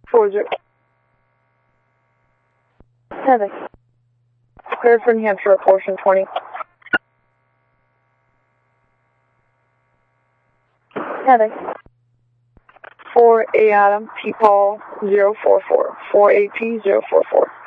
40. Heather. Cleared for New Hampshire, portion 20. Heather. 4A Adam, P Paul 044. 4AP 044.